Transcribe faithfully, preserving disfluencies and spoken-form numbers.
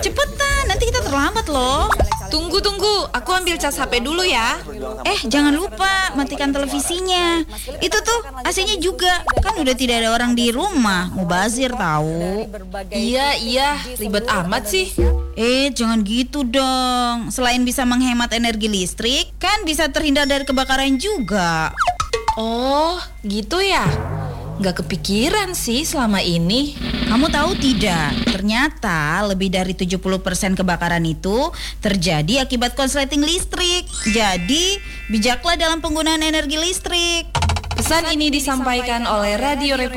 cepetan, nanti kita terlambat loh. Tunggu, tunggu. Aku ambil cas H P dulu ya. Eh, jangan lupa matikan televisinya. Itu tuh A C-nya juga. Kan udah tidak ada orang di rumah. Mubazir tahu. Iya, iya. Ribet amat sih. Eh, jangan gitu dong. Selain bisa menghemat energi listrik, kan bisa terhindar dari kebakaran juga. Oh, gitu ya? Nggak kepikiran sih selama ini. Kamu tahu tidak, ternyata lebih dari tujuh puluh persen kebakaran itu terjadi akibat konsleting listrik. Jadi, bijaklah dalam penggunaan energi listrik. Pesan ini disampaikan oleh Radio Republik